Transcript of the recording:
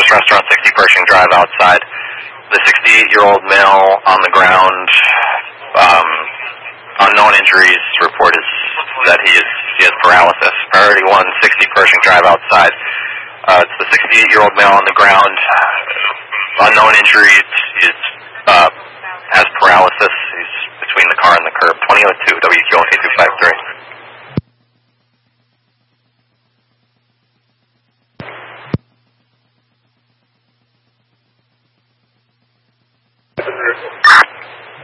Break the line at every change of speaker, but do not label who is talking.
West Restaurant, 60 Pershing Drive outside. The 68-year-old male on the ground, unknown injuries. Report is that he has paralysis. Priority 1, 60 Pershing Drive outside. It's the 68-year-old male on the ground, unknown injuries. Has paralysis. He's between the car and the curb. 2002 WQOK 253.